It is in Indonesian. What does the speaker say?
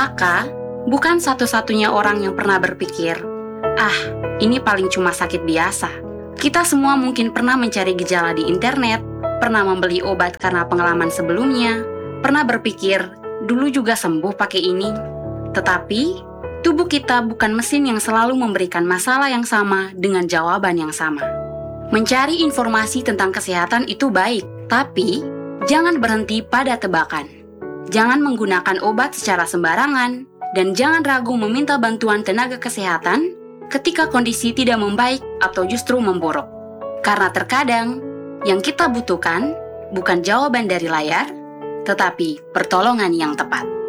Saka bukan satu-satunya orang yang pernah berpikir, ini paling cuma sakit biasa. Kita semua mungkin pernah mencari gejala di internet, pernah membeli obat karena pengalaman sebelumnya, pernah berpikir, dulu juga sembuh pakai ini. Tetapi, tubuh kita bukan mesin yang selalu memberikan masalah yang sama dengan jawaban yang sama. Mencari informasi tentang kesehatan itu baik, tapi jangan berhenti pada tebakan. Jangan menggunakan obat secara sembarangan, dan jangan ragu meminta bantuan tenaga kesehatan ketika kondisi tidak membaik atau justru memburuk. Karena terkadang, yang kita butuhkan bukan jawaban dari layar, tetapi pertolongan yang tepat.